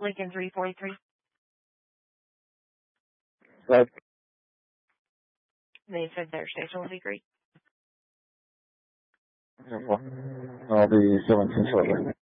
Lincoln 343. Right. They said their station will be great. I'll be 17 shortly.